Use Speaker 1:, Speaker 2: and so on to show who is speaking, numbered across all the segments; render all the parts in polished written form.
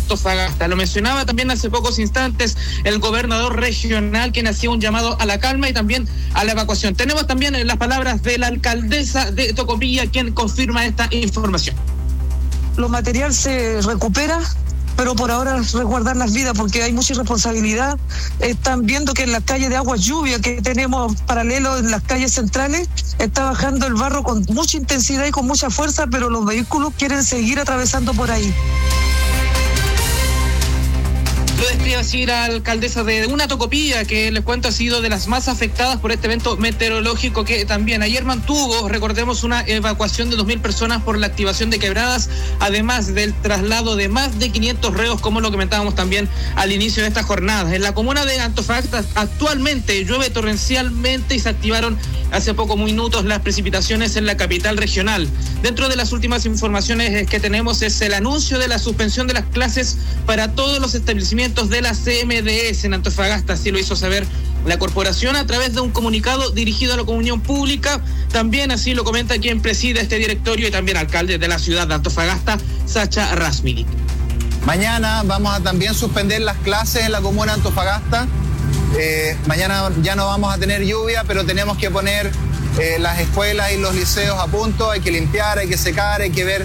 Speaker 1: Antofagasta. Lo mencionaba también hace pocos instantes el gobernador regional, quien hacía un llamado a la calma y también a la evacuación. Tenemos también las palabras de la alcaldesa de Tocopilla, quien confirma esta información.
Speaker 2: Lo material se recupera, pero por ahora resguardar las vidas porque hay mucha irresponsabilidad. Están viendo que en las calles de aguas lluvia que tenemos paralelo en las calles centrales está bajando el barro con mucha intensidad y con mucha fuerza, pero los vehículos quieren seguir atravesando por ahí.
Speaker 1: Lo describe así la alcaldesa de una Tocopilla, que les cuento ha sido de las más afectadas por este evento meteorológico, que también ayer mantuvo, recordemos, una evacuación de 2.000 personas por la activación de quebradas, además del traslado de más de 500 reos, como lo comentábamos también al inicio de esta jornada. En la comuna de Antofagasta actualmente llueve torrencialmente y se activaron hace pocos minutos las precipitaciones en la capital regional. Dentro de las últimas informaciones que tenemos es el anuncio de la suspensión de las clases para todos los establecimientos de la CMDS en Antofagasta. Así lo hizo saber la corporación a través de un comunicado dirigido a la comunión pública. También así lo comenta quien preside este directorio y también alcalde de la ciudad de Antofagasta, Sacha Rasmilik.
Speaker 3: Mañana vamos a también suspender las clases en la comuna de Antofagasta. Mañana ya no vamos a tener lluvia, pero tenemos que poner las escuelas y los liceos a punto. Hay que limpiar, hay que secar, hay que ver.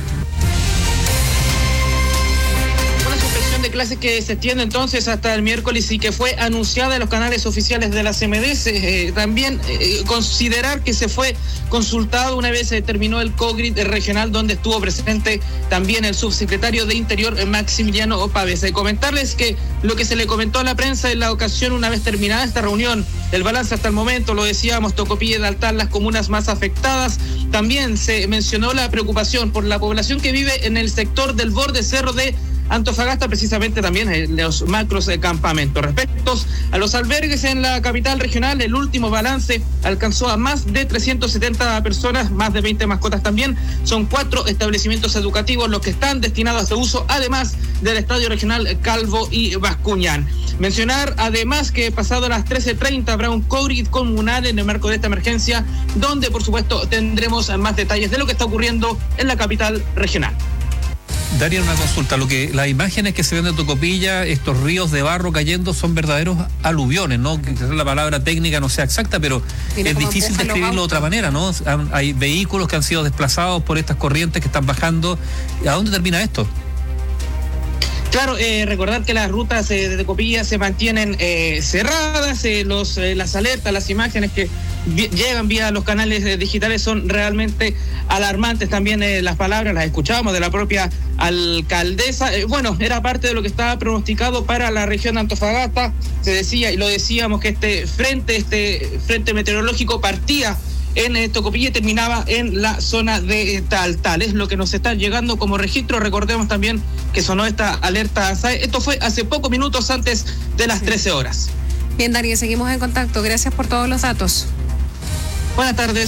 Speaker 1: De clases que se extiende entonces hasta el miércoles y que fue anunciada en los canales oficiales de la CMDS. También considerar que se fue consultado una vez se terminó el COGRID regional, donde estuvo presente también el subsecretario de Interior, Maximiliano Pávez. Comentarles que lo que se le comentó a la prensa en la ocasión, una vez terminada esta reunión, el balance hasta el momento, lo decíamos, Tocopilla y Daltal, las comunas más afectadas. También se mencionó la preocupación por la población que vive en el sector del borde cerro de Antofagasta, precisamente también los macros campamentos. Respecto a los albergues en la capital regional, el último balance alcanzó a más de 370 personas, más de 20 mascotas también. Son 4 establecimientos educativos los que están destinados a su uso, además del estadio regional Calvo y Bascuñán. Mencionar además que pasado las 13:30 habrá un COGRID comunal en el marco de esta emergencia, donde por supuesto tendremos más detalles de lo que está ocurriendo en la capital regional.
Speaker 4: Daría una consulta, las imágenes que se ven de Tocopilla, estos ríos de barro cayendo son verdaderos aluviones, ¿no? Quizás la palabra técnica no sea exacta, pero es difícil describirlo de otra manera, ¿no? Hay vehículos que han sido desplazados por estas corrientes que están bajando. ¿A dónde termina esto?
Speaker 1: Claro, recordar que las rutas de Tocopilla se mantienen cerradas, las alertas, las imágenes que llegan vía los canales digitales son realmente alarmantes. También las palabras las escuchábamos de la propia alcaldesa. Bueno, era parte de lo que estaba pronosticado para la región de Antofagasta. Se decía, y lo decíamos, que este frente meteorológico partía en Tocopilla y terminaba en la zona de Taltal. Es lo que nos está llegando como registro. Recordemos también que sonó esta alerta SAE. Esto fue hace pocos minutos antes de las 13 horas.
Speaker 5: Bien, Dani, seguimos en contacto. Gracias por todos los datos.
Speaker 1: Buenas tardes.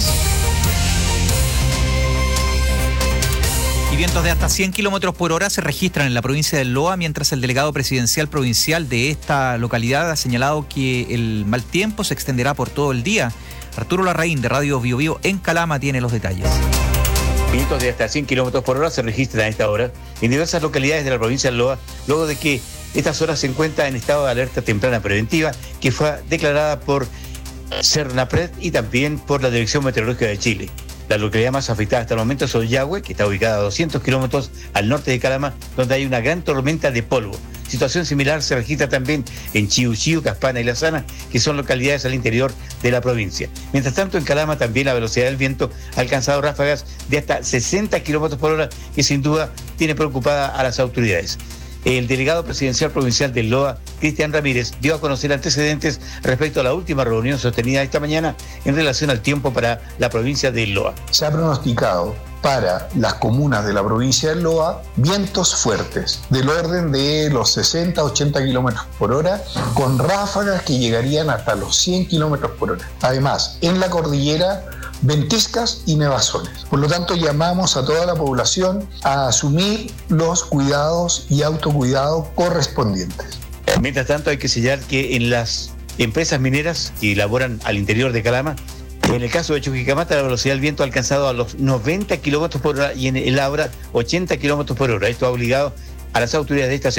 Speaker 6: Y vientos de hasta 100 kilómetros por hora se registran en la provincia del Loa, mientras el delegado presidencial provincial de esta localidad ha señalado que el mal tiempo se extenderá por todo el día. Arturo Larraín, de Radio Bio Bio en Calama, tiene los detalles.
Speaker 7: Vientos de hasta 100 kilómetros por hora se registran a esta hora en diversas localidades de la provincia del Loa, luego de que esta zona se encuentra en estado de alerta temprana preventiva, que fue declarada por Cernapred y también por la Dirección Meteorológica de Chile. La localidad más afectada hasta el momento es Ollagüe, que está ubicada a 200 kilómetros al norte de Calama, donde hay una gran tormenta de polvo. Situación similar se registra también en Chiuchiu, Caspana y La Sana, que son localidades al interior de la provincia. Mientras tanto, en Calama también la velocidad del viento ha alcanzado ráfagas de hasta 60 kilómetros por hora, que sin duda tiene preocupada a las autoridades. El delegado presidencial provincial del LOA, Cristian Ramírez, dio a conocer antecedentes respecto a la última reunión sostenida esta mañana en relación al tiempo para la provincia del LOA.
Speaker 8: Se ha pronosticado para las comunas de la provincia del Loa vientos fuertes del orden de los 60-80 kilómetros por hora, con ráfagas que llegarían hasta los 100 kilómetros por hora. Además, en la cordillera, ventiscas y nevazones. Por lo tanto, llamamos a toda la población a asumir los cuidados y autocuidados correspondientes.
Speaker 7: Mientras tanto, hay que señalar que en las empresas mineras que elaboran al interior de Calama, en el caso de Chuquicamata, la velocidad del viento ha alcanzado a los 90 kilómetros por hora y en el Abra 80 kilómetros por hora. Esto ha obligado a las autoridades de esta